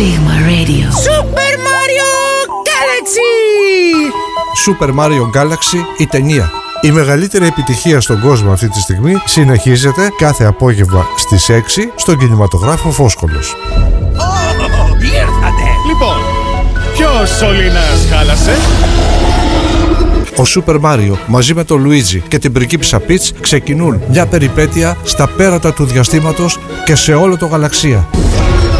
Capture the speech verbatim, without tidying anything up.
Stigma Radio. Super Mario Galaxy! Super Mario Galaxy, η ταινία. Η μεγαλύτερη επιτυχία στον κόσμο αυτή τη στιγμή συνεχίζεται κάθε απόγευμα στις έξι στον κινηματογράφο Φόσκολος. Oh, ήρθατε! Λοιπόν, ποιος σωλήνας χάλασε? Ο Σούπερ Μάριο μαζί με τον Λουίτζι και την πριγκίπισσα Πιτς ξεκινούν μια περιπέτεια στα πέρατα του διαστήματος και σε όλο το γαλαξία.